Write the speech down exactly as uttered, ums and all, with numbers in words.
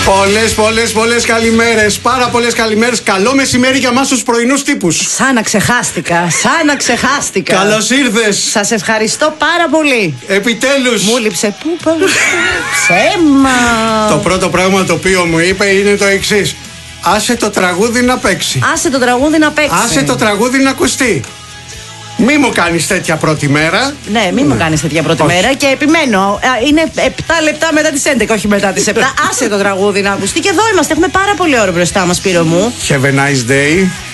Πολλές, πολλές, πολλές καλημέρες. Πάρα πολλές καλημέρες. Καλό μεσημέρι για εμάς τους πρωινούς τύπους. Σαν να ξεχάστηκα. Σαν να ξεχάστηκα. Καλώς ήρθες. Σας ευχαριστώ πάρα πολύ. Επιτέλους. Μου λείψε πού πα- ψέμα. Το πρώτο πράγμα το οποίο μου είπε είναι το εξής. Άσε το τραγούδι να παίξει. Άσε το τραγούδι να παίξει. Άσε το τραγούδι να ακουστεί. Μη μου κάνεις τέτοια πρώτη μέρα. Ναι, μην μου κάνεις τέτοια πρώτη Όχι. μέρα και επιμένω. Α, Είναι επτά λεπτά μετά τις έντεκα, όχι μετά τις επτά. Άσε το τραγούδι να ακουστεί και εδώ είμαστε. Έχουμε πάρα πολύ ώρα μπροστά μας, Σπύρο μου. Have a nice day.